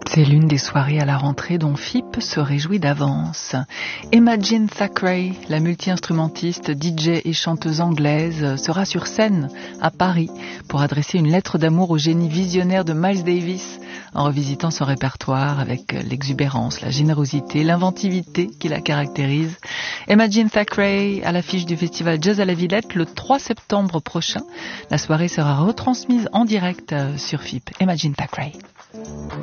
C'est l'une des soirées à la rentrée dont FIP se réjouit d'avance. Imagine Thackeray, la multi-instrumentiste, DJ et chanteuse anglaise, sera sur scène à Paris pour adresser une lettre d'amour au génie visionnaire de Miles Davis en revisitant son répertoire avec l'exubérance, la générosité, l'inventivité qui la caractérise. Imagine Thackeray à l'affiche du festival Jazz à la Villette le 3 septembre prochain. La soirée sera retransmise en direct sur FIP. Imagine Thackeray.